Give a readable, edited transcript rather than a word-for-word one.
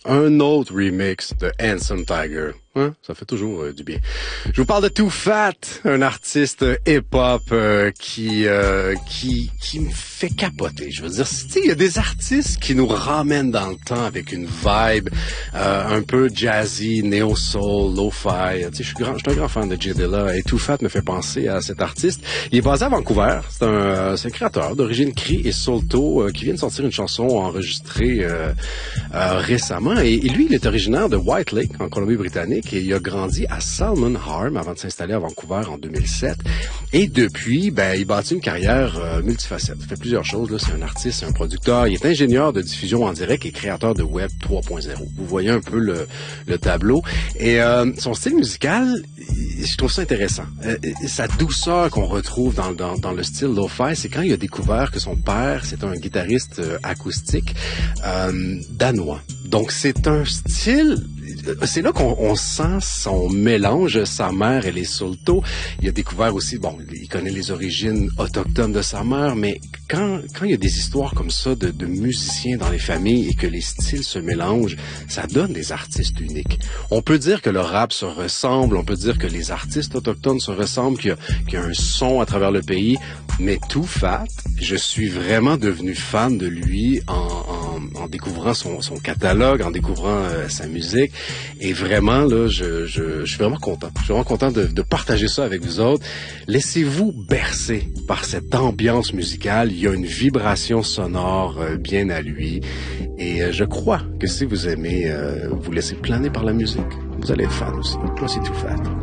un autre remix de Handsome Tiger. Hein? Ça fait toujours du bien. Je vous parle de Too Fat, un artiste hip-hop qui me fait capoter. Je veux dire, il y a des artistes qui nous ramènent dans le temps avec une vibe un peu jazzy, neo-soul, lo-fi. Je suis un grand fan de J Dilla et Too Fat me fait penser à cet artiste. Il est basé à Vancouver. C'est un créateur d'origine Cree et Saulteaux qui vient de sortir une chanson enregistrée récemment. Et lui, il est originaire de White Lake, en Colombie-Britannique, et il a grandi à Salmon Arm avant de s'installer à Vancouver en 2007. Et depuis, il bâtit une carrière multifacette. Il fait plusieurs choses. Là, c'est un artiste, c'est un producteur. Il est ingénieur de diffusion en direct et créateur de Web 3.0. Vous voyez un peu le tableau. Et son style musical, je trouve ça intéressant. Sa douceur qu'on retrouve dans le style lo-fi, c'est quand il a découvert que son père, c'est un guitariste acoustique danois. Donc c'est un style, c'est là qu'on sent son mélange. Sa mère, elle est Saulteaux. Il a découvert aussi, il connaît les origines autochtones de sa mère, mais quand il y a des histoires comme ça de musiciens dans les familles et que les styles se mélangent, ça donne des artistes uniques. On peut dire que le rap se ressemble, on peut dire que les artistes autochtones se ressemblent, qu'il y a un son à travers le pays, mais Too Fat, je suis vraiment devenu fan de lui en découvrant son catalogue, en découvrant sa musique, et vraiment là, je suis vraiment content. Je suis vraiment content de partager ça avec vous autres. Laissez-vous bercer par cette ambiance musicale. Il y a une vibration sonore bien à lui, et je crois que si vous aimez vous laisser planer par la musique, vous allez être fan aussi. Moi, c'est Too Fat.